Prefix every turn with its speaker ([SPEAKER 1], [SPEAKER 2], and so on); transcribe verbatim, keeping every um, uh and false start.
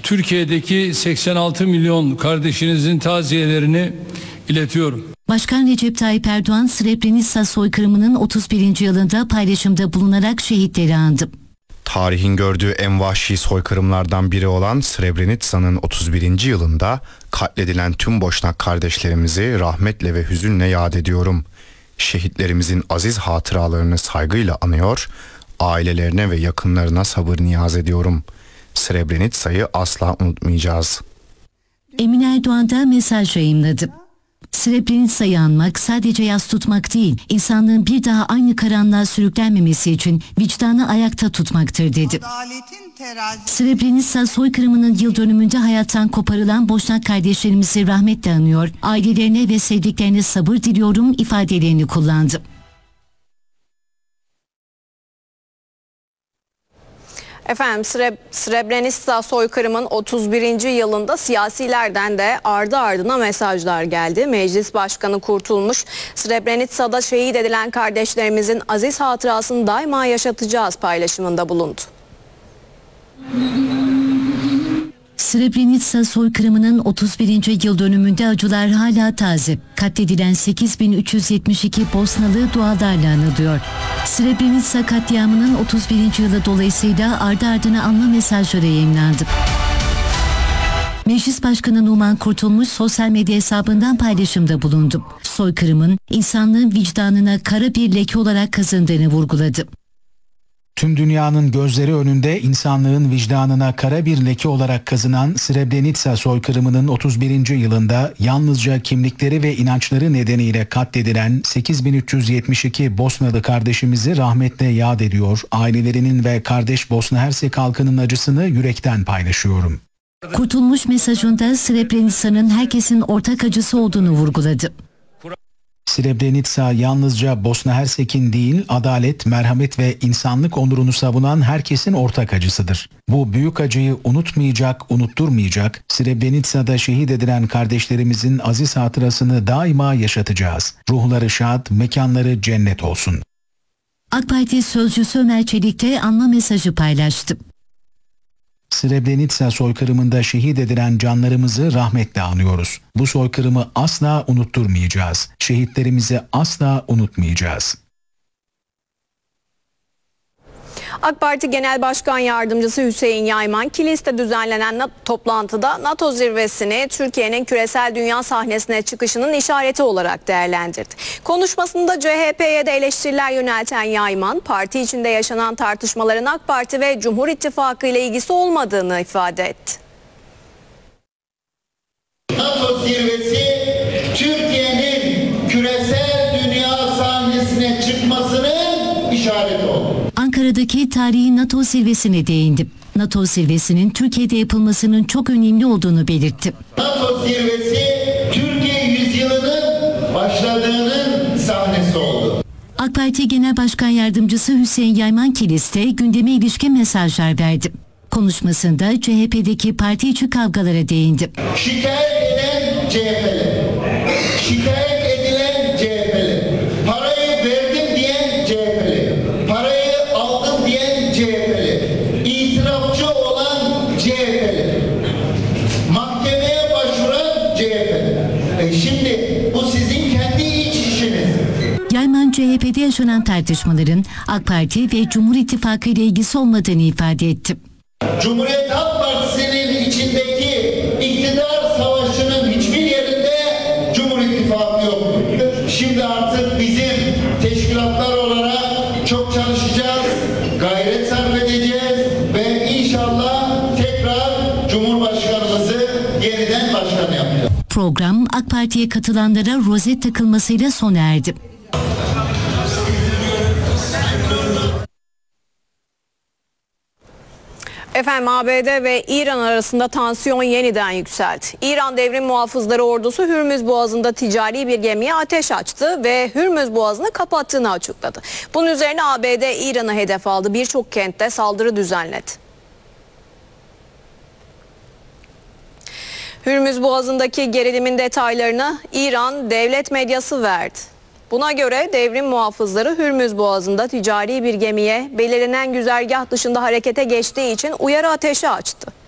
[SPEAKER 1] Türkiye'deki seksen altı milyon kardeşinizin taziyelerini iletiyorum.
[SPEAKER 2] Başkan Recep Tayyip Erdoğan, Srebrenica soykırımının otuz birinci yılında paylaşımda bulunarak şehitleri andı.
[SPEAKER 3] Tarihin gördüğü en vahşi soykırımlardan biri olan Srebrenica'nın otuz birinci yılında katledilen tüm Boşnak kardeşlerimizi rahmetle ve hüzünle yad ediyorum. Şehitlerimizin aziz hatıralarını saygıyla anıyor, ailelerine ve yakınlarına sabır niyaz ediyorum. Srebrenica'yı asla unutmayacağız.
[SPEAKER 2] Emin Erdoğan da mesaj yayımladı. Srebrenica'yı anmak sadece yas tutmak değil, insanlığın bir daha aynı karanlığa sürüklenmemesi için vicdanı ayakta tutmaktır dedi. Srebrenica soykırımının yıl dönümünde hayattan koparılan Boşnak kardeşlerimizi rahmetle anıyor, ailelerine ve sevdiklerine sabır diliyorum ifadelerini kullandı.
[SPEAKER 4] Efendim Sre Srebrenica soykırımın otuz birinci yılında siyasilerden de ardı ardına mesajlar geldi. Meclis Başkanı Kurtulmuş, Srebrenica'da şehit edilen kardeşlerimizin aziz hatırasını daima yaşatacağız paylaşımında bulundu.
[SPEAKER 2] Srebrenica soykırımının otuz birinci yıl dönümünde acılar hala taze. Katledilen sekiz bin üç yüz yetmiş iki Bosnalı dualarla anılıyor. Srebrenica katliamının otuz birinci yılı dolayısıyla ardı ardına anma mesajları yayımlandı. Meclis Başkanı Numan Kurtulmuş sosyal medya hesabından paylaşımda bulundu. Soykırımın insanlığın vicdanına kara bir leke olarak kazındığını vurguladı.
[SPEAKER 5] Tüm dünyanın gözleri önünde insanlığın vicdanına kara bir leke olarak kazınan Srebrenica soykırımının otuz birinci yılında yalnızca kimlikleri ve inançları nedeniyle katledilen sekiz bin üç yüz yetmiş iki Bosnalı kardeşimizi rahmetle yad ediyor, ailelerinin ve kardeş Bosna Hersek halkının acısını yürekten paylaşıyorum.
[SPEAKER 2] Kurtulmuş mesajında Srebrenica'nın herkesin ortak acısı olduğunu vurguladı.
[SPEAKER 5] Srebrenica yalnızca Bosna Hersek'in değil, adalet, merhamet ve insanlık onurunu savunan herkesin ortak acısıdır. Bu büyük acıyı unutmayacak, unutturmayacak, Srebrenica'da şehit edilen kardeşlerimizin aziz hatırasını daima yaşatacağız. Ruhları şad, mekanları cennet olsun.
[SPEAKER 2] AK Parti sözcüsü Ömer Çelik de anma mesajı paylaştı.
[SPEAKER 5] Srebrenica soykırımında şehit edilen canlarımızı rahmetle anıyoruz. Bu soykırımı asla unutturmayacağız. Şehitlerimizi asla unutmayacağız.
[SPEAKER 4] AK Parti Genel Başkan Yardımcısı Hüseyin Yayman, Kilis'te düzenlenen toplantıda NATO zirvesini Türkiye'nin küresel dünya sahnesine çıkışının işareti olarak değerlendirdi. Konuşmasında C H P'ye de eleştiriler yönelten Yayman, parti içinde yaşanan tartışmaların AK Parti ve Cumhur İttifakı ile ilgisi olmadığını ifade etti.
[SPEAKER 6] NATO zirvesi Türkiye'nin küresel dünya sahnesine çıkmasının işareti oldu.
[SPEAKER 2] Ankara'daki tarihi NATO zirvesine değindi. NATO zirvesinin Türkiye'de yapılmasının çok önemli olduğunu belirtti.
[SPEAKER 6] NATO zirvesi Türkiye yüzyılının başladığının sahnesi oldu.
[SPEAKER 2] AK Parti Genel Başkan Yardımcısı Hüseyin Yayman Kilis'te gündeme ilişkin mesajlar verdi. Konuşmasında C H P'deki parti içi kavgalara değindi.
[SPEAKER 6] Şikayet eden C H P'li, şikayet edilen C H P'li, parayı verdim diyen C H P'li, parayı aldım diyen C H P'li, itirafçı olan C H P'li, mahkemeye başvuran C H P'li. E şimdi bu sizin kendi iç işiniz.
[SPEAKER 2] Yayman C H P'de yaşanan tartışmaların AK Parti ve Cumhur İttifakı ile ilgisi olmadığını ifade etti.
[SPEAKER 6] Cumhuriyet Halk Partisi'nin içindeki iktidar savaşının hiçbir yerinde Cumhur İttifakı yoktur. Şimdi artık bizim teşkilatlar olarak çok çalışacağız, gayret sarf edeceğiz ve inşallah tekrar Cumhurbaşkanımızı yeniden başkan yapacağız.
[SPEAKER 2] Program AK Parti'ye katılanlara rozet takılmasıyla sona erdi.
[SPEAKER 4] Efendim A B D ve İran arasında tansiyon yeniden yükseldi. İran Devrim Muhafızları Ordusu Hürmüz Boğazı'nda ticari bir gemiye ateş açtı ve Hürmüz Boğazı'nı kapattığını açıkladı. Bunun üzerine A B D İran'ı hedef aldı. Birçok kentte saldırı düzenledi. Hürmüz Boğazı'ndaki gerilimin detaylarını İran devlet medyası verdi. Buna göre devrim muhafızları Hürmüz Boğazı'nda ticari bir gemiye belirlenen güzergah dışında harekete geçtiği için uyarı ateşi açtı.